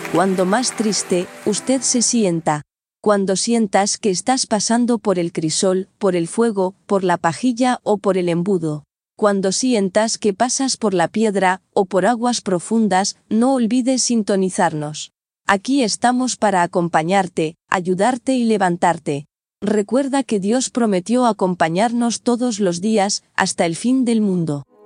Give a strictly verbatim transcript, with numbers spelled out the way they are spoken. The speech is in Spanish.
Cuando más triste usted se sienta. Cuando sientas que estás pasando por el crisol, por el fuego, por la pajilla o por el embudo. Cuando sientas que pasas por la piedra o por aguas profundas, no olvides sintonizarnos. Aquí estamos para acompañarte, ayudarte y levantarte. Recuerda que Dios prometió acompañarnos todos los días, hasta el fin del mundo.